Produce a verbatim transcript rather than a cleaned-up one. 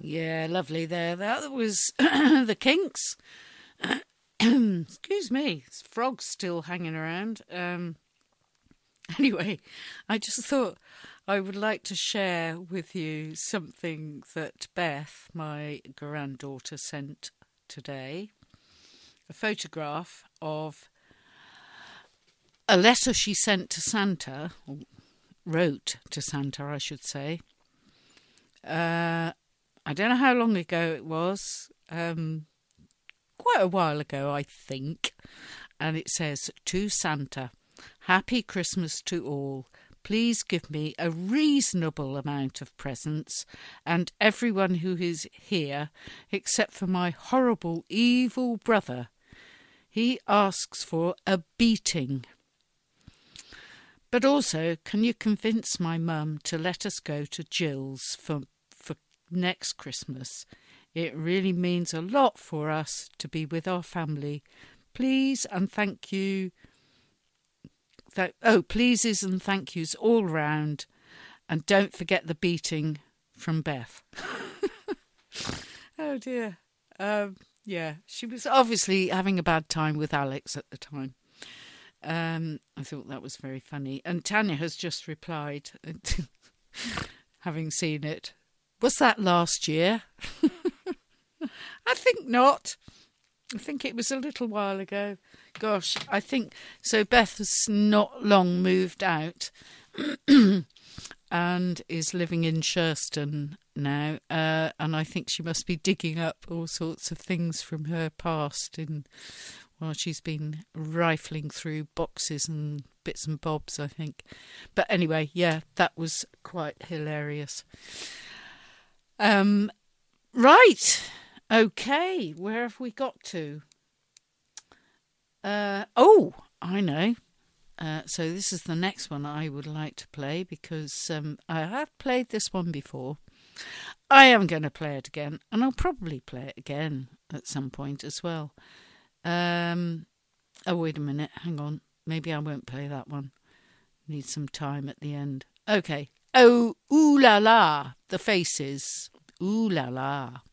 Yeah, lovely there. That was the Kinks. Excuse me, frog's still hanging around. Um, anyway, I just thought I would like to share with you something that Beth, my granddaughter, sent today. A photograph of a letter she sent to Santa, or wrote to Santa, I should say. Uh, I don't know how long ago it was. Um, quite a while ago, I think. And it says, "To Santa, Happy Christmas to all. Please give me a reasonable amount of presents and everyone who is here, except for my horrible, evil brother. He asks for a beating. But also, can you convince my mum to let us go to Jill's for, for next Christmas? It really means a lot for us to be with our family. Please and thank you. Th- oh, pleases and thank yous all round. And don't forget the beating from Beth." Oh, dear. Um, yeah, she was obviously having a bad time with Alex at the time. Um, I thought that was very funny. And Tanya has just replied, having seen it, "Was that last year?" I think not. I think it was a little while ago. Gosh, I think... So Beth has not long moved out and is living in Shurston now. Uh, and I think she must be digging up all sorts of things from her past in... Well, she's been rifling through boxes and bits and bobs, I think. But anyway, yeah, that was quite hilarious. Um, right. Okay, where have we got to? Uh, oh, I know. Uh, so this is the next one I would like to play because um, I have played this one before. I am going to play it again, and I'll probably play it again at some point as well. Um, oh, wait a minute. Hang on. Maybe I won't play that one. Need some time at the end. Okay. Oh, ooh la la. The Faces. Ooh la la.